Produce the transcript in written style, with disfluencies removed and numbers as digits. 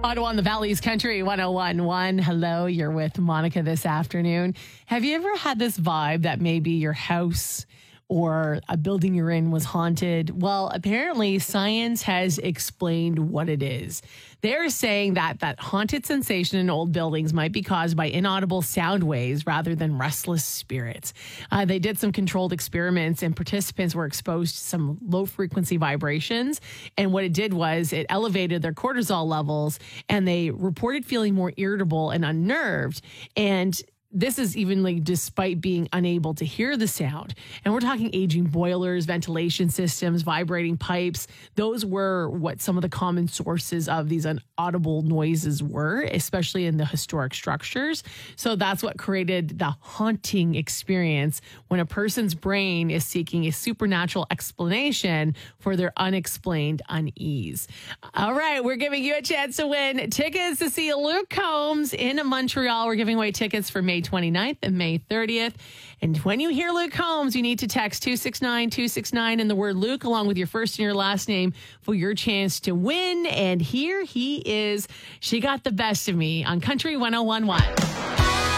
Ottawa on the Valley's Country 101.1. Hello, you're with Monica this afternoon. Have you ever had this vibe that maybe your house or a building you're in was haunted? Well, apparently science has explained what it is. They're saying that haunted sensation in old buildings might be caused by inaudible sound waves rather than restless spirits. They did some controlled experiments and participants were exposed to some low frequency vibrations. And what it did was it elevated their cortisol levels and they reported feeling more irritable and unnerved. And this is even like despite being unable to hear the sound. And we're talking aging boilers, ventilation systems, vibrating pipes. Those were what some of the common sources of these inaudible noises were, especially in the historic structures. So that's what created the haunting experience when a person's brain is seeking a supernatural explanation for their unexplained unease. All right, we're giving you a chance to win tickets to see Luke Combs in Montreal. We're giving away tickets for May 29th and May 30th. And when you hear Luke Combs, you need to text 269-269 and the word Luke along with your first and your last name for your chance to win. And here he is. She got the best of me on Country 101.1.